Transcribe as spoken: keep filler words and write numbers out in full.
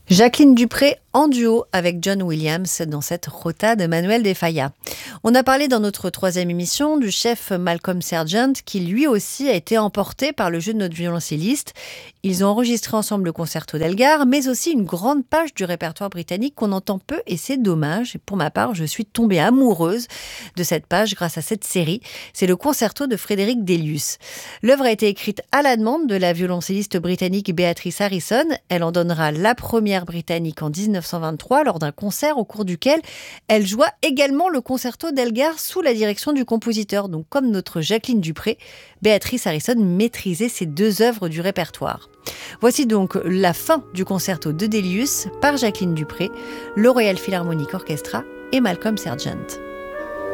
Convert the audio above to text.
Jacqueline Dupré en duo avec John Williams dans cette Rota de Manuel de Falla. On a parlé dans notre troisième émission du chef Malcolm Sargent qui lui aussi a été emporté par le jeu de notre violoncelliste. Ils ont enregistré ensemble le concerto d'Elgar, mais aussi une grande page du répertoire britannique qu'on entend peu et c'est dommage. Et pour ma part, je suis tombée amoureuse de cette page grâce à cette série. C'est le concerto de Frédéric Delius. L'œuvre a été écrite à la demande de la violoncelliste britannique Beatrice Harrison. Elle en donnera la première britannique en dix-neuf cent vingt-trois lors d'un concert au cours duquel elle joua également le concerto d'Elgar sous la direction du compositeur. Donc comme notre Jacqueline Dupré, Beatrice Harrison maîtrisait ces deux œuvres du répertoire. Voici donc la fin du concerto de Delius par Jacqueline Dupré, le Royal Philharmonic Orchestra et Malcolm Sargent.